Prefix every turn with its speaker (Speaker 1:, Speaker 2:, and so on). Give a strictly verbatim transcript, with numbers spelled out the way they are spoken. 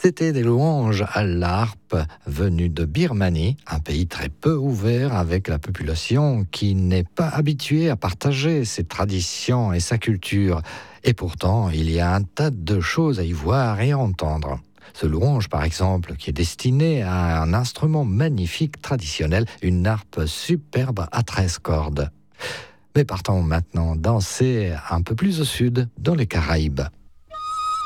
Speaker 1: C'était des louanges à l'harpe venues de Birmanie, un pays très peu ouvert avec la population qui n'est pas habituée à partager ses traditions et sa culture. Et pourtant, il y a un tas de choses à y voir et à entendre. Ce louange, par exemple, qui est destiné à un instrument magnifique traditionnel, une harpe superbe à treize cordes. Mais partons maintenant danser un peu plus au sud, dans les Caraïbes.